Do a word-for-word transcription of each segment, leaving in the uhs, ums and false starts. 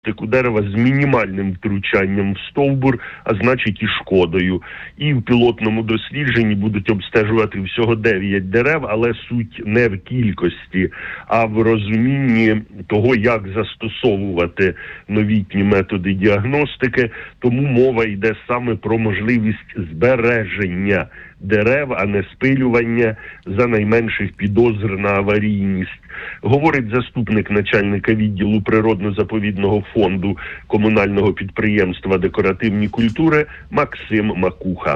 діагностику дерева з мінімальним втручанням в стовбур, а значить і шкодою. І в пілотному дослідженні будуть обстежувати всього дев'ять дерев, але суть не в кількості, а в розумінні того, як застосовувати новітні методи діагностики. Тому мова йде саме про можливість збереження дерев, а не спилювання за найменших підозр на аварійність. Говорить заступник начальника відділу природно-заповідного фонду комунального підприємства «Декоративні культури» Максим Макуха.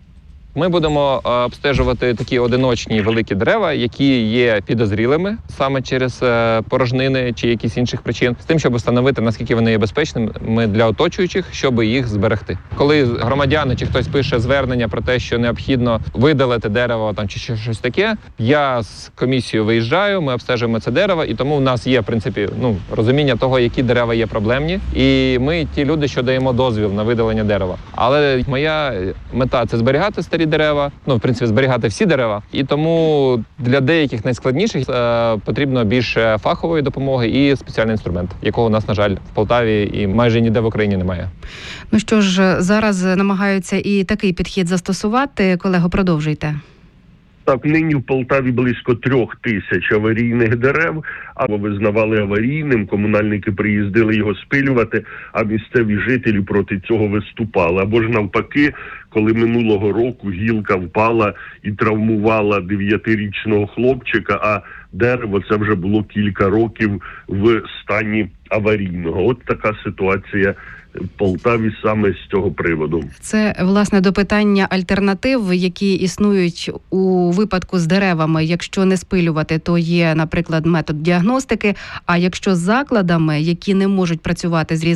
Ми будемо обстежувати такі одиночні великі дерева, які є підозрілими саме через порожнини чи якісь інших причин, з тим, щоб встановити, наскільки вони є безпечними для оточуючих, щоб їх зберегти. Коли громадяни чи хтось пише звернення про те, що необхідно видалити дерево там чи щось таке, я з комісією виїжджаю, ми обстежуємо це дерево, і тому в нас є, в принципі, ну, розуміння того, які дерева є проблемні, і ми ті люди, що даємо дозвіл на видалення дерева. Але моя мета – це зберігати старі дерева, ну, в принципі, зберігати всі дерева. І тому для деяких найскладніших е, потрібно більше фахової допомоги і спеціальний інструмент, якого у нас, на жаль, в Полтаві і майже ніде в Україні немає. Ну що ж, зараз намагаються і такий підхід застосувати. Колего, продовжуйте. Так, нині в Полтаві близько трьох тисяч аварійних дерев, або визнавали аварійним, комунальники приїздили його спилювати, а місцеві жителі проти цього виступали. Або ж навпаки, коли минулого року гілка впала і травмувала дев'ятирічного хлопчика, а дерево це вже було кілька років в стані аварійного. От така ситуація в Полтаві саме з цього приводу. Це, власне, до питання альтернатив, які існують у випадку з деревами. Якщо не спилювати, то є, наприклад, метод діагностики, а якщо з закладами, які не можуть працювати з різними